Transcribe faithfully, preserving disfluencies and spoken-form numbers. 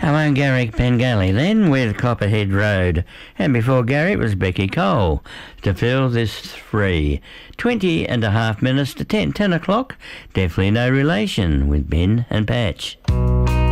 I'm Garrick Pengelly then with Copperhead Road. And before Gary it was Becky Cole to fill this three. Twenty and a half minutes to ten. Ten o'clock. Definitely no relation with Ben and Patch.